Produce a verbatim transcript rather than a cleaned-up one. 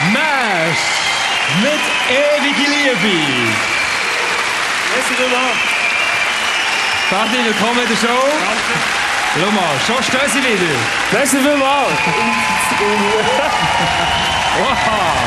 Mesh mit ewige Liebe. Merci vielmals. Party, willkommen in der Show. Danke. Schau mal, schon stehen sie wieder. Merci vielmals. Wow.